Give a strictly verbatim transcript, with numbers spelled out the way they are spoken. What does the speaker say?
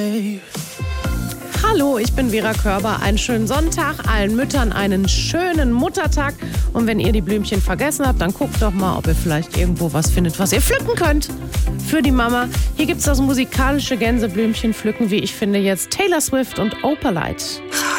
Hallo, ich bin Vera Körber. Einen schönen Sonntag, allen Müttern einen schönen Muttertag. Und wenn ihr die Blümchen vergessen habt, dann guckt doch mal, ob ihr vielleicht irgendwo was findet, was ihr pflücken könnt für die Mama. Hier gibt's das musikalische Gänseblümchen pflücken, wie ich finde jetzt Taylor Swift und Opalite.